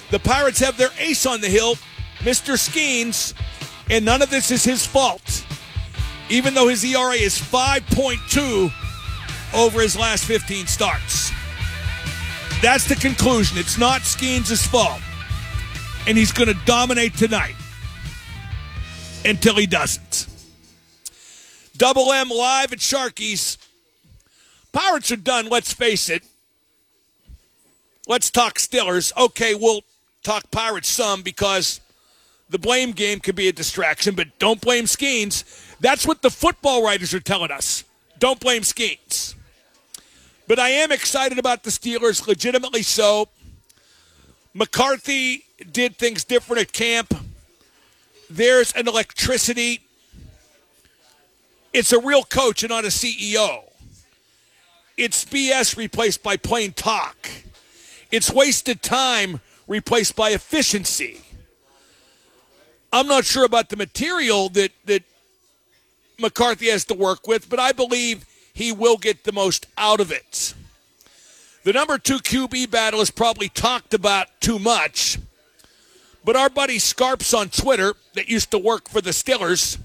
The Pirates have their ace on the hill, Mr. Skeens, and none of this is his fault. Even though his ERA is 5.2 over his last 15 starts. That's the conclusion. It's not Skeens' fault. And he's going to dominate tonight until he doesn't. Double M live at Sharky's. Pirates are done, let's face it. Let's talk Steelers. Okay, we'll talk Pirates some because the blame game could be a distraction, but don't blame Skeens. That's what the football writers are telling us. Don't blame Skeens. But I am excited about the Steelers, legitimately so. McCarthy did things different at camp. There's an electricity. It's a real coach and not a CEO. It's BS replaced by plain talk. It's wasted time replaced by efficiency. I'm not sure about the material that McCarthy has to work with, but I believe he will get the most out of it. The number 2 QB battle is probably talked about too much, but our buddy Scarps on Twitter that used to work for the Steelers,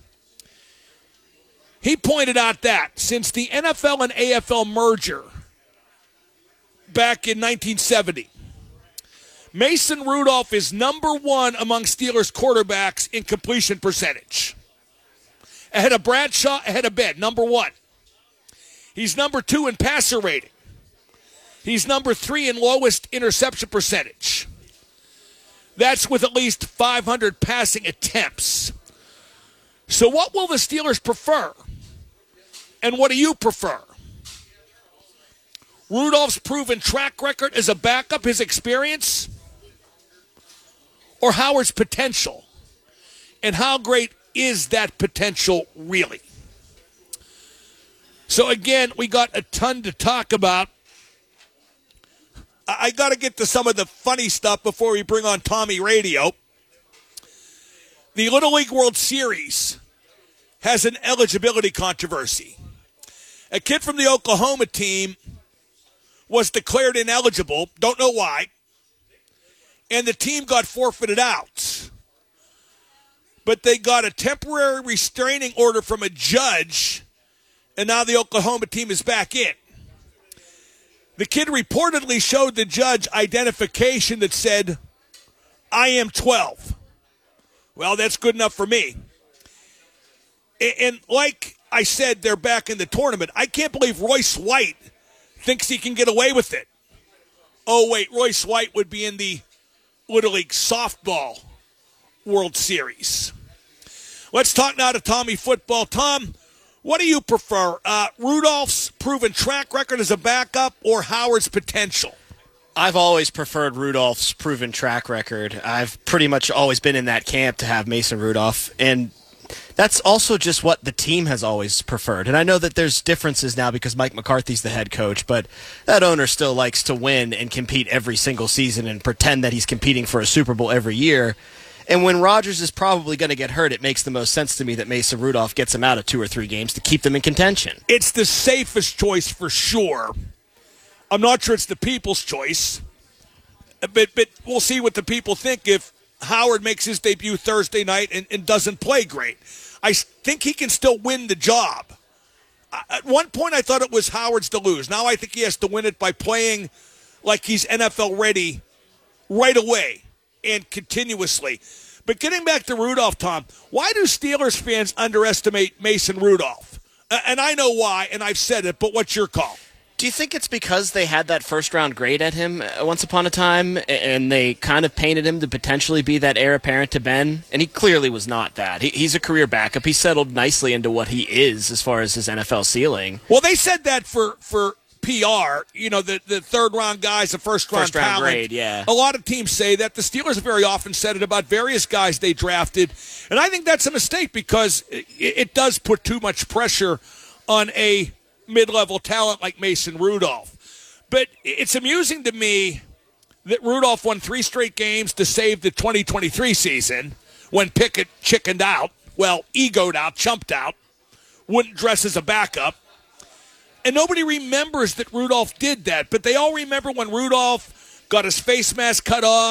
he pointed out that since the NFL and AFL merger back in 1970, Mason Rudolph is number 1 among Steelers quarterbacks in completion percentage. Ahead of Bradshaw, ahead of Ben, number 1. He's number 2 in passer rating. He's number 3 in lowest interception percentage. That's with at least 500 passing attempts. So what will the Steelers prefer? And what do you prefer? Rudolph's proven track record as a backup, his experience? Or Howard's potential? And how great is that potential really? So again, we got a ton to talk about. I got to get to some of the funny stuff before we bring on Tommy Radio. The Little League World Series has an eligibility controversy. A kid from the Oklahoma team was declared ineligible, don't know why, and the team got forfeited out. But they got a temporary restraining order from a judge, and now the Oklahoma team is back in. The kid reportedly showed the judge identification that said, I am 12. Well, that's good enough for me. And like I said, they're back in the tournament. I can't believe Royce White thinks he can get away with it. Oh, wait, Royce White would be in the Little League Softball World Series. Let's talk now to Tommy Football. Tom, what do you prefer, Rudolph's proven track record as a backup or Howard's potential? I've always preferred Rudolph's proven track record. I've pretty much always been in that camp to have Mason Rudolph, and that's also just what the team has always preferred. And I know that there's differences now because Mike McCarthy's the head coach, but that owner still likes to win and compete every single season and pretend that he's competing for a Super Bowl every year. And when Rodgers is probably going to get hurt, it makes the most sense to me that Mason Rudolph gets him out of 2 or 3 games to keep them in contention. It's the safest choice for sure. I'm not sure it's the people's choice, but we'll see what the people think if Howard makes his debut Thursday night and doesn't play great. I think he can still win the job. At one point, I thought it was Howard's to lose. Now I think he has to win it by playing like he's NFL ready right away and continuously. But getting back to Rudolph, Tom, why do Steelers fans underestimate Mason Rudolph? And I know why, and I've said it, but what's your call? Do you think it's because they had that first-round grade at him once upon a time, and they kind of painted him to potentially be that heir apparent to Ben? And he clearly was not that. He's a career backup. He settled nicely into what he is as far as his NFL ceiling. Well, they said that for PR, the third-round guys, the first-round talent. Grade, yeah. A lot of teams say that. The Steelers have very often said it about various guys they drafted. And I think that's a mistake because it does put too much pressure on a mid-level talent like Mason Rudolph. But it's amusing to me that Rudolph won 3 straight games to save the 2023 season when Pickett chickened out, egoed out, chumped out, wouldn't dress as a backup. And nobody remembers that Rudolph did that, but they all remember when Rudolph got his face mask cut off,